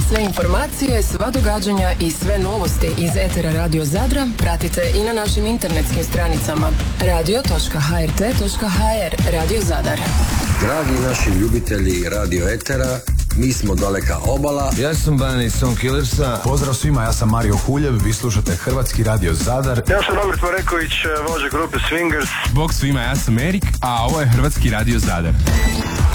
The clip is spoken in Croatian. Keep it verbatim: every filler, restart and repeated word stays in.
Sve informacije, sva događanja i sve novosti iz etera Radio Zadra pratite i na našim internetskim stranicama radio točka h r t točka h r. Radio Zadar. Dragi naši ljubitelji Radio Etera, mi smo Daleka obala. Ja sam Bani Songkillersa. Pozdrav svima, ja sam Mario Huljev, vi slušate Hrvatski Radio Zadar. Ja sam Robert Mareković, vođa grupe Swingers. Bog svima, ja sam Erik, a ovo je Hrvatski Radio Zadar.